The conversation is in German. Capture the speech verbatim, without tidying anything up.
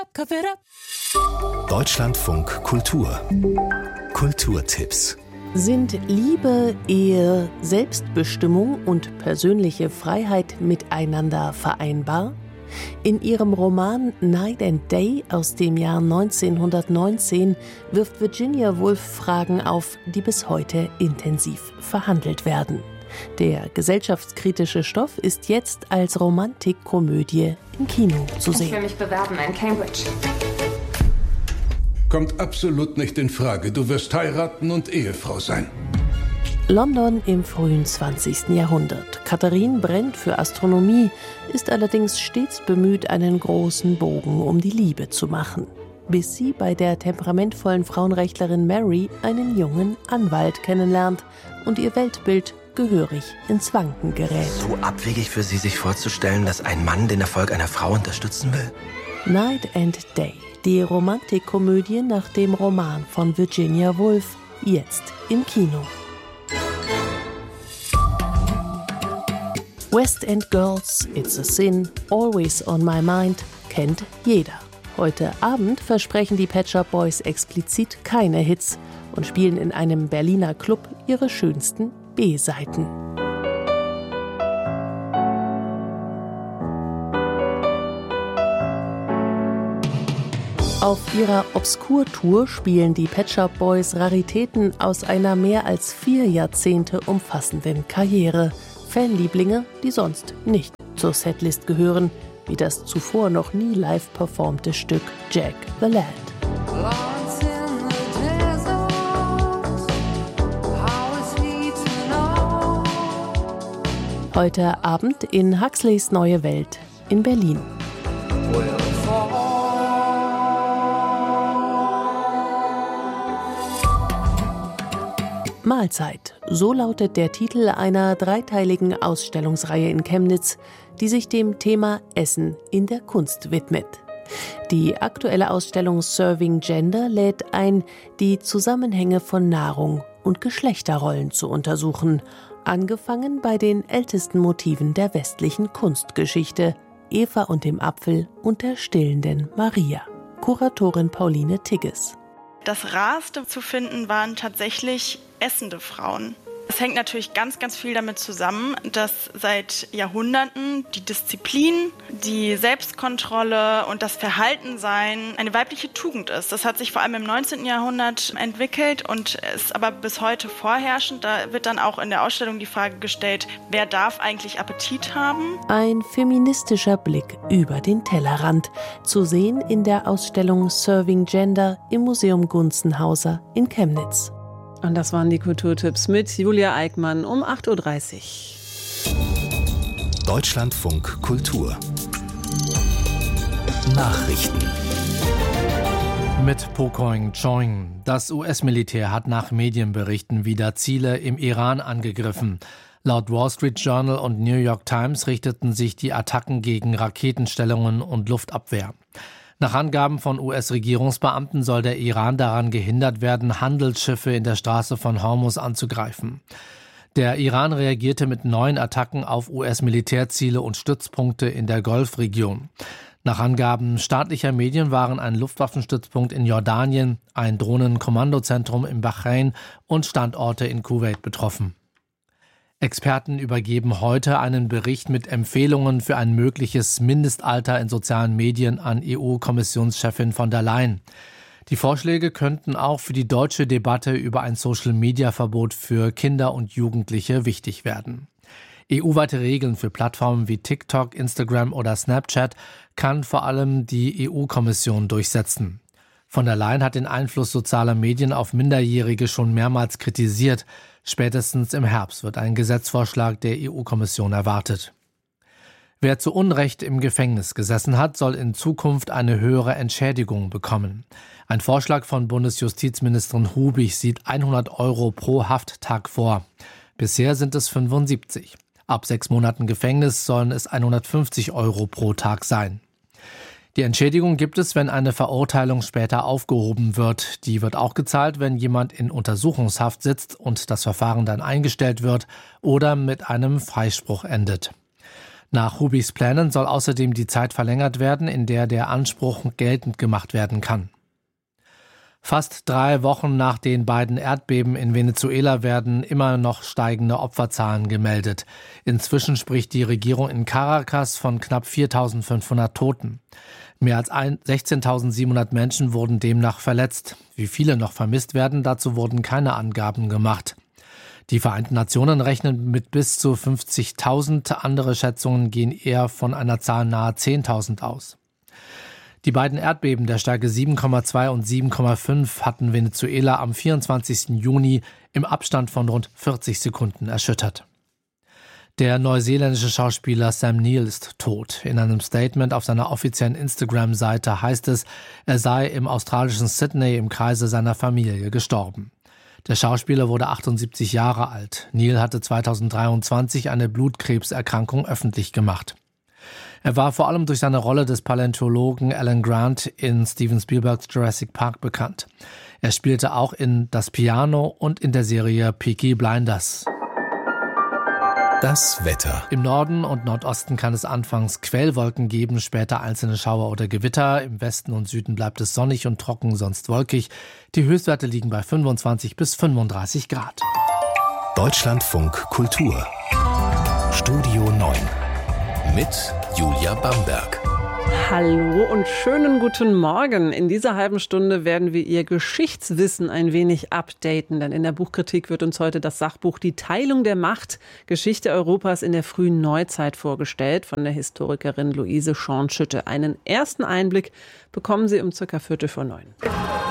Deutschlandfunk Kultur. Kulturtipps. Sind Liebe, Ehe, Selbstbestimmung und persönliche Freiheit miteinander vereinbar? In ihrem Roman Night and Day aus dem Jahr neunzehnhundertneunzehn wirft Virginia Woolf Fragen auf, die bis heute intensiv verhandelt werden. Der gesellschaftskritische Stoff ist jetzt als Romantikkomödie im Kino zu sehen. Ich will mich bewerben in Cambridge. Kommt absolut nicht in Frage. Du wirst heiraten und Ehefrau sein. London im frühen zwanzigsten Jahrhundert. Katharine brennt für Astronomie, ist allerdings stets bemüht, einen großen Bogen um die Liebe zu machen. Bis sie bei der temperamentvollen Frauenrechtlerin Mary einen jungen Anwalt kennenlernt und ihr Weltbild gehörig ins Wanken gerät. So abwegig für Sie, sich vorzustellen, dass ein Mann den Erfolg einer Frau unterstützen will? Night and Day, die Romantikkomödie nach dem Roman von Virginia Woolf, jetzt im Kino. West End Girls, It's a Sin, Always on My Mind kennt jeder. Heute Abend versprechen die Pet Shop Boys explizit keine Hits und spielen in einem Berliner Club ihre schönsten B-Seiten. Auf ihrer Obskur-Tour spielen die Pet Shop Boys Raritäten aus einer mehr als vier Jahrzehnte umfassenden Karriere. Fanlieblinge, die sonst nicht zur Setlist gehören, wie das zuvor noch nie live performte Stück Jack the Lad. Heute Abend in Huxleys Neue Welt in Berlin. Mahlzeit, so lautet der Titel einer dreiteiligen Ausstellungsreihe in Chemnitz, die sich dem Thema Essen in der Kunst widmet. Die aktuelle Ausstellung Serving Gender lädt ein, die Zusammenhänge von Nahrung und Geschlechterrollen zu untersuchen, angefangen bei den ältesten Motiven der westlichen Kunstgeschichte, Eva und dem Apfel und der stillenden Maria. Kuratorin Pauline Tigges. Das Rarste zu finden waren tatsächlich essende Frauen. Es hängt natürlich ganz, ganz viel damit zusammen, dass seit Jahrhunderten die Disziplin, die Selbstkontrolle und das Verhaltensein eine weibliche Tugend ist. Das hat sich vor allem im neunzehnten Jahrhundert entwickelt und ist aber bis heute vorherrschend. Da wird dann auch in der Ausstellung die Frage gestellt, wer darf eigentlich Appetit haben? Ein feministischer Blick über den Tellerrand, zu sehen in der Ausstellung Serving Gender im Museum Gunzenhauser in Chemnitz. Und das waren die Kulturtipps mit Julia Eickmann um acht Uhr dreißig. Deutschlandfunk Kultur. Nachrichten. Mit Pokoing Choing. Das U S-Militär hat nach Medienberichten wieder Ziele im Iran angegriffen. Laut Wall Street Journal und New York Times richteten sich die Attacken gegen Raketenstellungen und Luftabwehr. Nach Angaben von U S-Regierungsbeamten soll der Iran daran gehindert werden, Handelsschiffe in der Straße von Hormuz anzugreifen. Der Iran reagierte mit neuen Attacken auf U S-Militärziele und Stützpunkte in der Golfregion. Nach Angaben staatlicher Medien waren ein Luftwaffenstützpunkt in Jordanien, ein Drohnenkommandozentrum in Bahrain und Standorte in Kuwait betroffen. Experten übergeben heute einen Bericht mit Empfehlungen für ein mögliches Mindestalter in sozialen Medien an E U-Kommissionschefin von der Leyen. Die Vorschläge könnten auch für die deutsche Debatte über ein Social-Media-Verbot für Kinder und Jugendliche wichtig werden. E U-weite Regeln für Plattformen wie TikTok, Instagram oder Snapchat kann vor allem die E U-Kommission durchsetzen. Von der Leyen hat den Einfluss sozialer Medien auf Minderjährige schon mehrmals kritisiert. Spätestens im Herbst wird ein Gesetzvorschlag der E U-Kommission erwartet. Wer zu Unrecht im Gefängnis gesessen hat, soll in Zukunft eine höhere Entschädigung bekommen. Ein Vorschlag von Bundesjustizministerin Hubig sieht hundert Euro pro Hafttag vor. Bisher sind es fünfundsiebzig. Ab sechs Monaten Gefängnis sollen es hundertfünfzig Euro pro Tag sein. Die Entschädigung gibt es, wenn eine Verurteilung später aufgehoben wird. Die wird auch gezahlt, wenn jemand in Untersuchungshaft sitzt und das Verfahren dann eingestellt wird oder mit einem Freispruch endet. Nach Rubichs Plänen soll außerdem die Zeit verlängert werden, in der der Anspruch geltend gemacht werden kann. Fast drei Wochen nach den beiden Erdbeben in Venezuela werden immer noch steigende Opferzahlen gemeldet. Inzwischen spricht die Regierung in Caracas von knapp viertausendfünfhundert Toten. Mehr als sechzehntausendsiebenhundert Menschen wurden demnach verletzt. Wie viele noch vermisst werden, dazu wurden keine Angaben gemacht. Die Vereinten Nationen rechnen mit bis zu fünfzigtausend, andere Schätzungen gehen eher von einer Zahl nahe zehntausend aus. Die beiden Erdbeben der Stärke sieben Komma zwei und sieben Komma fünf hatten Venezuela am vierundzwanzigsten Juni im Abstand von rund vierzig Sekunden erschüttert. Der neuseeländische Schauspieler Sam Neill ist tot. In einem Statement auf seiner offiziellen Instagram-Seite heißt es, er sei im australischen Sydney im Kreise seiner Familie gestorben. Der Schauspieler wurde achtundsiebzig Jahre alt. Neill hatte zweitausenddreiundzwanzig eine Blutkrebserkrankung öffentlich gemacht. Er war vor allem durch seine Rolle des Paläontologen Alan Grant in Steven Spielbergs Jurassic Park bekannt. Er spielte auch in Das Piano und in der Serie Peaky Blinders. Das Wetter. Im Norden und Nordosten kann es anfangs Quellwolken geben, später einzelne Schauer oder Gewitter. Im Westen und Süden bleibt es sonnig und trocken, sonst wolkig. Die Höchstwerte liegen bei fünfundzwanzig bis fünfunddreißig Grad. Deutschlandfunk Kultur. Studio neun. Mit Julia Bamberg. Hallo und schönen guten Morgen. In dieser halben Stunde werden wir Ihr Geschichtswissen ein wenig updaten, denn in der Buchkritik wird uns heute das Sachbuch Die Teilung der Macht, Geschichte Europas in der frühen Neuzeit vorgestellt von der Historikerin Luise Schornschütte. Einen ersten Einblick bekommen Sie um circa Viertel vor neun.